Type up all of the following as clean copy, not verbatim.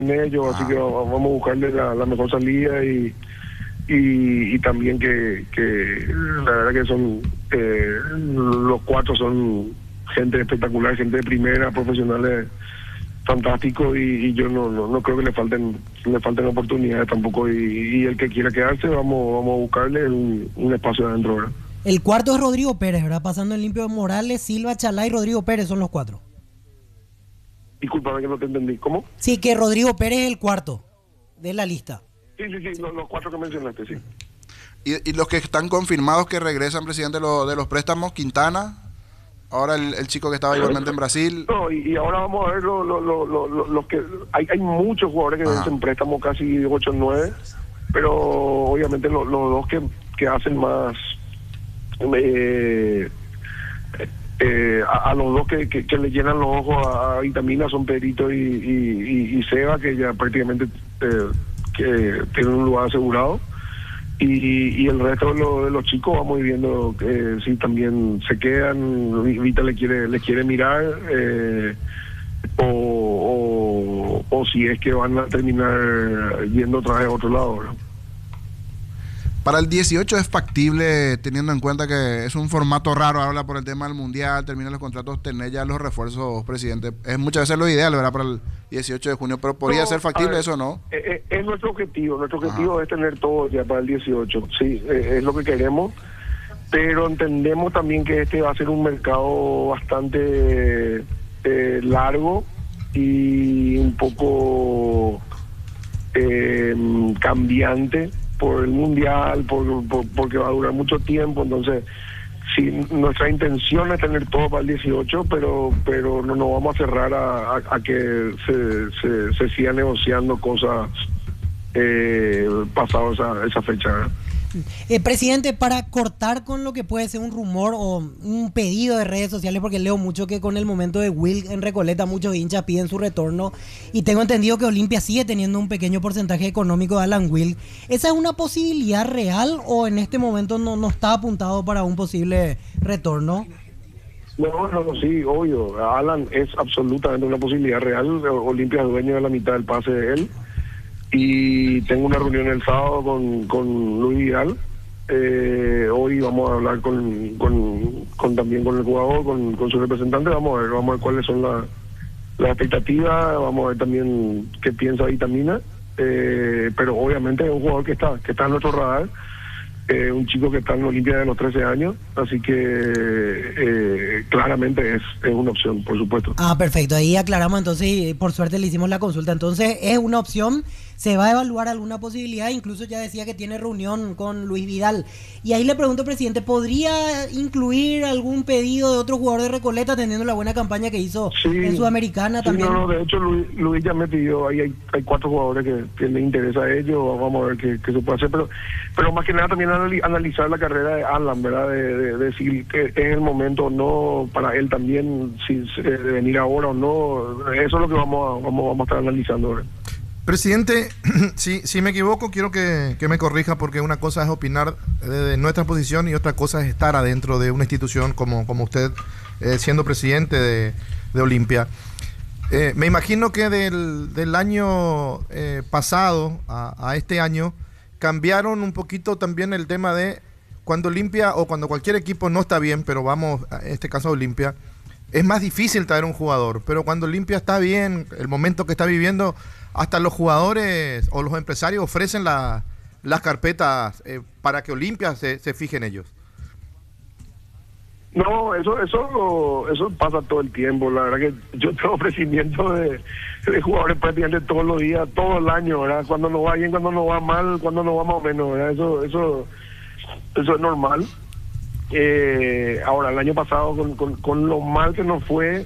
ellos, así que vamos a buscarle la mejor salida y también que la verdad que son los cuatro son gente espectacular, gente de primera, profesionales fantásticos y yo no creo que le falten oportunidades tampoco y el que quiera quedarse vamos a buscarle un espacio adentro, ¿verdad? El cuarto es Rodrigo Pérez, ¿verdad? Pasando en limpio Morales, Silva, Chalá y Rodrigo Pérez son los cuatro. Discúlpame que no te entendí. ¿Cómo? Sí, que Rodrigo Pérez es el cuarto de la lista. Sí, los cuatro que mencionaste, sí. Y los que están confirmados que regresan, presidente, de los préstamos, Quintana, ahora el chico que estaba igualmente en Brasil. No, y ahora vamos a ver los que... Hay muchos jugadores que vencen préstamos, casi 8 o 9, pero obviamente los dos que hacen más... a los dos que le llenan los ojos a Vitamina son Pedrito y Seba, que ya prácticamente que tienen un lugar asegurado, y el resto de los chicos vamos viendo si también se quedan. Vita le quiere mirar o si es que van a terminar yendo otra vez a otro lado, ¿no? Para el 18 es factible, teniendo en cuenta que es un formato raro, habla por el tema del Mundial, terminan los contratos, tener ya los refuerzos, presidente. Es muchas veces lo ideal, ¿verdad? Para el 18 de junio, pero ¿podría ser factible eso, no? Es nuestro objetivo. Nuestro objetivo es tener todo ya para el 18. Sí, es lo que queremos, pero entendemos también que este va a ser un mercado bastante largo y un poco cambiante por el Mundial, porque va a durar mucho tiempo. Entonces, sí, nuestra intención es tener todo para el 18, pero no nos vamos a cerrar a que se siga negociando cosas pasado esa fecha, ¿verdad? Presidente, para cortar con lo que puede ser un rumor o un pedido de redes sociales, porque leo mucho que con el momento de Will en Recoleta muchos hinchas piden su retorno y tengo entendido que Olimpia sigue teniendo un pequeño porcentaje económico de Alan Will. ¿Esa es una posibilidad real o en este momento no está apuntado para un posible retorno? No, sí, obvio. Alan es absolutamente una posibilidad real. Olimpia es dueño de la mitad del pase de él. Y tengo una reunión el sábado con Luis Vidal. Hoy vamos a hablar también con el jugador, con su representante. Vamos a ver cuáles son las expectativas. Vamos a ver también qué piensa Vitamina. Pero obviamente es un jugador que está en nuestro radar. Un chico que está en Olimpia de los 13 años, así que claramente es una opción, por supuesto. Perfecto, ahí aclaramos entonces y por suerte le hicimos la consulta. Entonces es una opción, se va a evaluar alguna posibilidad, incluso ya decía que tiene reunión con Luis Vidal. Y ahí le pregunto, presidente, ¿podría incluir algún pedido de otro jugador de Recoleta teniendo la buena campaña que hizo en Sudamericana también? No, de hecho Luis ya me pidió, ahí hay 4 jugadores que le interesa a ellos, vamos a ver qué se puede hacer, pero más que nada también analizar la carrera de Alan, ¿verdad? De decir que es el momento o no para él también, si de venir ahora o no. Eso es lo que vamos a estar analizando, ¿verdad? Presidente, si me equivoco, quiero que me corrija, porque una cosa es opinar de nuestra posición y otra cosa es estar adentro de una institución como usted, siendo presidente de Olimpia. Me imagino que del año pasado a este año cambiaron un poquito también el tema de cuando Olimpia o cuando cualquier equipo no está bien, pero vamos, en este caso Olimpia, es más difícil traer un jugador, pero cuando Olimpia está bien, el momento que está viviendo, hasta los jugadores o los empresarios ofrecen las carpetas para que Olimpia se fije en ellos. No, eso pasa todo el tiempo. La verdad que yo tengo ofrecimiento de jugadores prácticamente todos los días, todo el año, ¿verdad? Cuando nos va bien, cuando nos va mal, cuando nos va más o menos, ¿verdad? Eso es normal. Ahora, el año pasado, con lo mal que nos fue,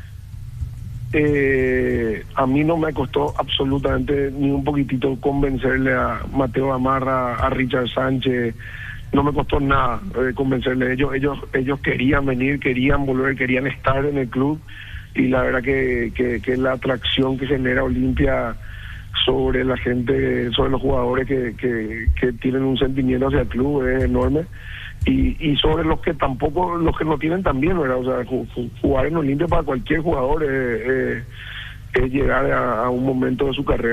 a mí no me costó absolutamente ni un poquitito convencerle a Mateo Gamarra, a Richard Sánchez. No me costó nada convencerle. Ellos querían venir, querían volver, querían estar en el club, y la verdad que la atracción que genera Olimpia sobre la gente, sobre los jugadores que tienen un sentimiento hacia el club es enorme, y sobre los que no tienen también, ¿verdad? O sea, jugar en Olimpia para cualquier jugador es es llegar a un momento de su carrera